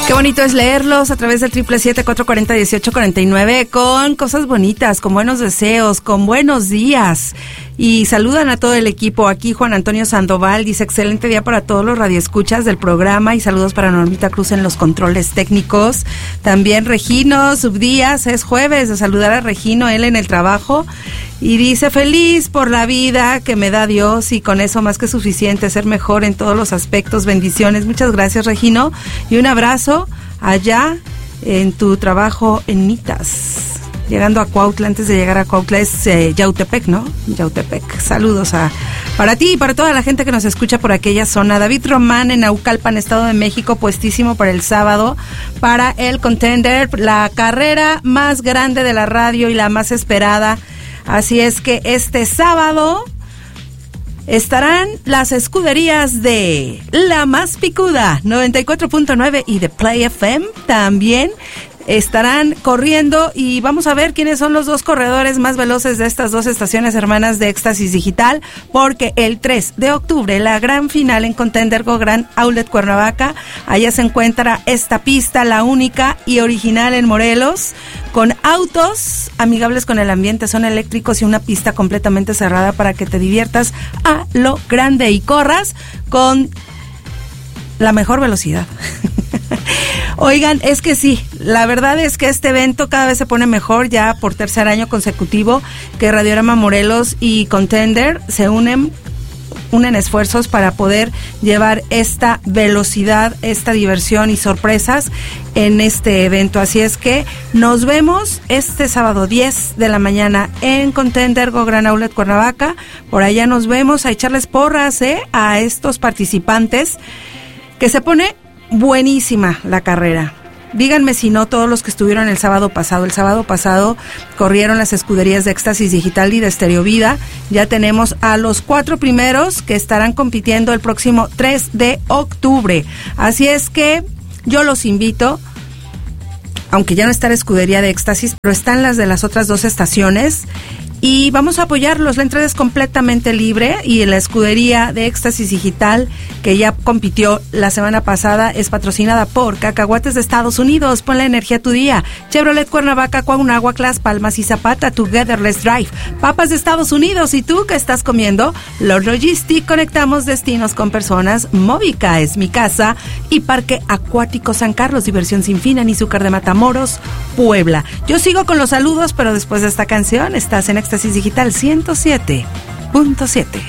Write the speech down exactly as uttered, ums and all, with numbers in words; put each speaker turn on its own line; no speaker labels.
Qué bonito es leerlos a través del triple siete, cuatro cuatro cero, dieciocho cuarenta y nueve con cosas bonitas, con buenos deseos, con buenos días. Y saludan a todo el equipo. Aquí Juan Antonio Sandoval dice: excelente día para todos los radioescuchas del programa, y saludos para Normita Cruz en los controles técnicos. También Regino Subdías, es jueves de saludar a Regino, él en el trabajo, y dice: feliz por la vida que me da Dios, y con eso más que suficiente, ser mejor en todos los aspectos. Bendiciones. Muchas gracias, Regino, y un abrazo allá en tu trabajo en Nitas. Llegando a Cuautla, antes de llegar a Cuautla es eh, Yautepec, ¿no? Yautepec. Saludos a para ti y para toda la gente que nos escucha por aquella zona. David Román en Naucalpan, Estado de México, puestísimo para el sábado, para el Contender, la carrera más grande de la radio y la más esperada. Así es que este sábado estarán las escuderías de La Más Picuda, noventa y cuatro punto nueve, y de Play F M también estarán corriendo, y vamos a ver quiénes son los dos corredores más veloces de estas dos estaciones hermanas de Éxtasis Digital, porque el tres de octubre, la gran final en Contender Go Grand Outlet Cuernavaca, allá se encuentra esta pista, la única y original en Morelos, con autos amigables con el ambiente, son eléctricos y una pista completamente cerrada para que te diviertas a lo grande y corras con la mejor velocidad. Oigan, es que sí, la verdad es que este evento cada vez se pone mejor, ya por tercer año consecutivo que Radiorama Morelos y Contender se unen, unen esfuerzos para poder llevar esta velocidad, esta diversión y sorpresas en este evento. Así es que nos vemos este sábado diez de la mañana en Contender Go Grand Outlet Cuernavaca. Por allá nos vemos a echarles porras ¿eh? a estos participantes, que se pone buenísima la carrera. Díganme si no todos los que estuvieron el sábado pasado. El sábado pasado corrieron las escuderías de Éxtasis Digital y de Stereo Vida. Ya tenemos a los cuatro primeros que estarán compitiendo el próximo tres de octubre. Así es que yo los invito, aunque ya no está la escudería de Éxtasis, pero están las de las otras dos estaciones, y vamos a apoyarlos. La entrada es completamente libre, y la escudería de Éxtasis Digital, que ya compitió la semana pasada, es patrocinada por Cacahuates de Estados Unidos. Ponle energía a tu día. Chevrolet Cuernavaca, Coahuila, Las Palmas y Zapata, Together Let's Drive. Papas de Estados Unidos. ¿Y tú qué estás comiendo? Los Logistic, conectamos destinos con personas. Móvica es mi casa. Y Parque Acuático San Carlos, diversión sin fin, Anízúcar de Matamoros, Puebla. Yo sigo con los saludos, pero después de esta canción estás en Éxtasis Digital ciento siete punto siete.